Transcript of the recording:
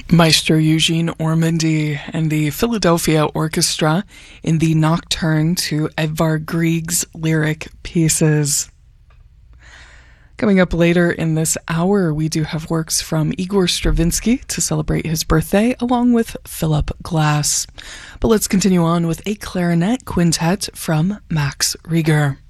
Maestro Eugene Ormandy and the Philadelphia Orchestra in the Nocturne to Edvard Grieg's lyric pieces. Coming up later in this hour, we do have works from Igor Stravinsky to celebrate his birthday, along with Philip Glass. But let's continue on with a clarinet quintet from Max Reger.